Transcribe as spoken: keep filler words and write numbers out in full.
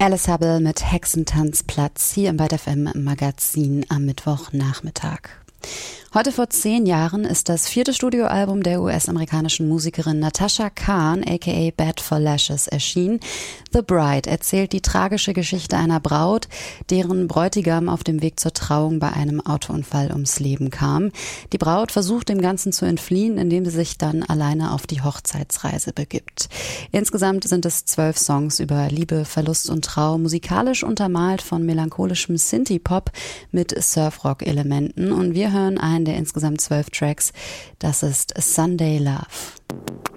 Alice Hubble mit Hexentanzplatz hier im Byte F M Magazin am Mittwochnachmittag. Heute vor zehn Jahren ist das vierte Studioalbum der U S-amerikanischen Musikerin Natasha Khan, aka Bad for Lashes, erschienen. The Bride erzählt die tragische Geschichte einer Braut, deren Bräutigam auf dem Weg zur Trauung bei einem Autounfall ums Leben kam. Die Braut versucht dem Ganzen zu entfliehen, indem sie sich dann alleine auf die Hochzeitsreise begibt. Insgesamt sind es zwölf Songs über Liebe, Verlust und Trauer, musikalisch untermalt von melancholischem Synthie-Pop mit Surfrock-Elementen, und wir hören einen der insgesamt zwölf Tracks. Das ist Sunday Love.